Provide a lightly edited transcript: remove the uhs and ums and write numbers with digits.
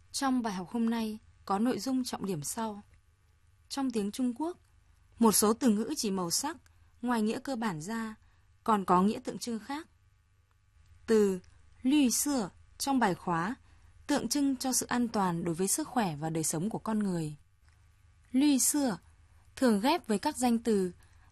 Trong bài học hôm nay có nội dung trọng điểm sau. Trong tiếng Trung Quốc, một số từ ngữ chỉ màu sắc, ngoài nghĩa cơ bản ra, còn có nghĩa tượng trưng khác. Từ lü sữa trong bài khóa tượng trưng cho sự an toàn đối với sức khỏe và đời sống của con người. Lü sữa thường ghép với các danh từ